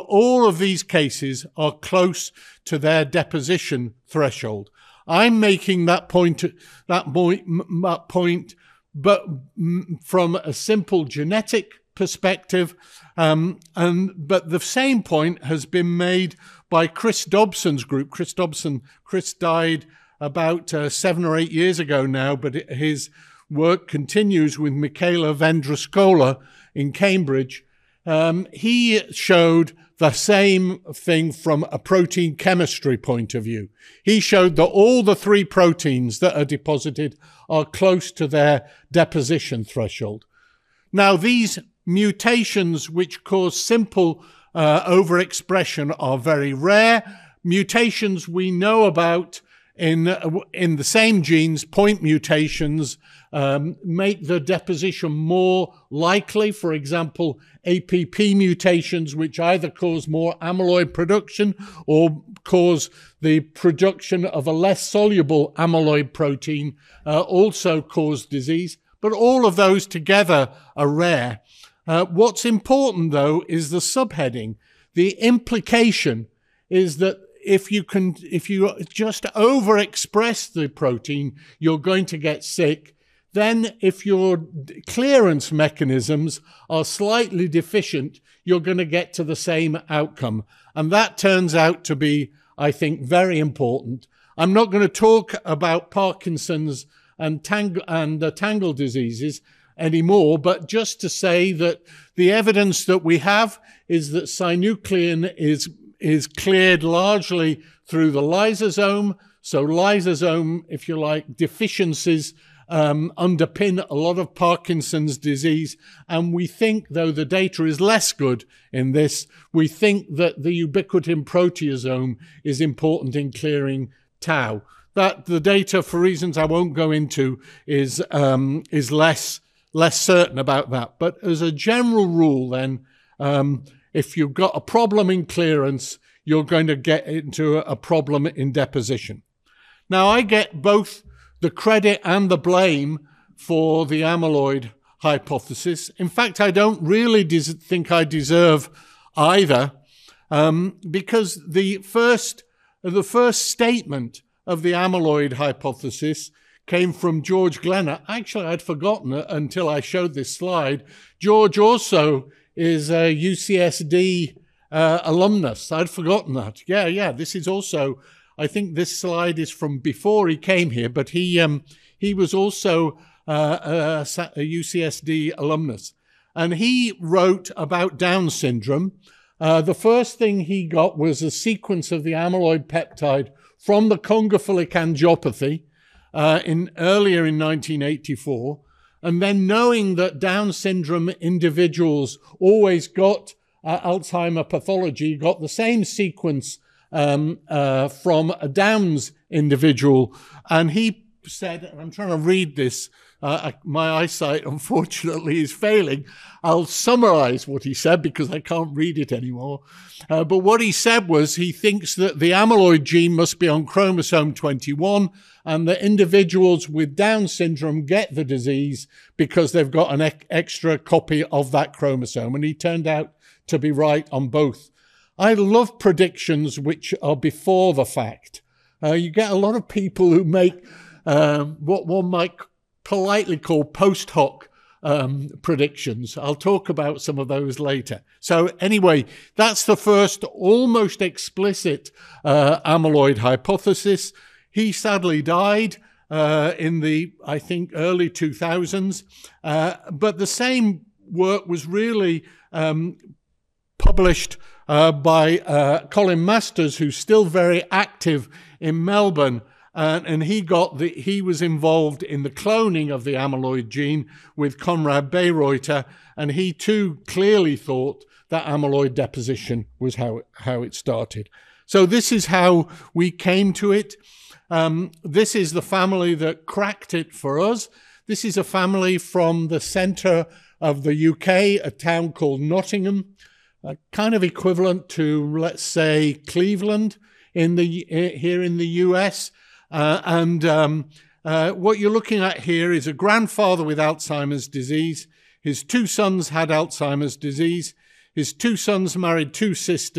all of these cases are close to their deposition threshold. I'm making that point, but from a simple genetic perspective, but the same point has been made by Chris Dobson's group. Chris died about 7 or 8 years ago now, but his work continues with Michaela Vendruscola in Cambridge. He showed the same thing from a protein chemistry point of view. He showed that all the 3 proteins that are deposited are close to their deposition threshold. Now, these mutations which cause simple overexpression are very rare. Mutations we know about in the same genes, point mutations, make the deposition more likely. For example, APP mutations, which either cause more amyloid production or cause the production of a less soluble amyloid protein, also cause disease. But all of those together are rare. What's important, though, is the subheading. The implication is that if you just overexpress the protein, you're going to get sick. Then if your clearance mechanisms are slightly deficient, you're going to get to the same outcome. And that turns out to be, I think, very important. I'm not going to talk about Parkinson's and tangle diseases anymore, but just to say that the evidence that we have is that synuclein is cleared largely through the lysosome. So lysosome, if you like, deficiencies underpin a lot of Parkinson's disease. And we think, though the data is less good in this, we think that the ubiquitin proteasome is important in clearing tau. That the data, for reasons I won't go into, is less certain about that. But as a general rule, then, if you've got a problem in clearance, you're going to get into a problem in deposition. Now, I get both the credit and the blame for the amyloid hypothesis. In fact, I don't really think I deserve either, because the first statement of the amyloid hypothesis came from George Glenner. Actually, I'd forgotten it until I showed this slide. George also is a UCSD alumnus. I'd forgotten that. Yeah, this is also, I think this slide is from before he came here, but he was also a UCSD alumnus. And he wrote about Down syndrome. The first thing he got was a sequence of the amyloid peptide from the congophilic angiopathy earlier in 1984. And then knowing that Down syndrome individuals always got Alzheimer pathology, got the same sequence from a Downs individual. And he said, and I'm trying to read this, my eyesight unfortunately is failing. I'll summarize what he said because I can't read it anymore. But what he said was he thinks that the amyloid gene must be on chromosome 21 and that individuals with Down syndrome get the disease because they've got an extra copy of that chromosome. And he turned out to be right on both. I love predictions which are before the fact. You get a lot of people who make what one might politely call post hoc predictions. I'll talk about some of those later. So anyway, that's the first almost explicit amyloid hypothesis. He sadly died in the, I think, early 2000s. But the same work was really published by Colin Masters, who's still very active in Melbourne. And he was involved in the cloning of the amyloid gene with Konrad Bayreuther, and he too clearly thought that amyloid deposition was how it started. So this is how we came to it. This is the family that cracked it for us. This is a family from the centre of the UK, a town called Nottingham, kind of equivalent to, let's say, Cleveland here in the US. What you're looking at here is a grandfather with Alzheimer's disease. His 2 sons had Alzheimer's disease. His 2 sons married 2 sisters.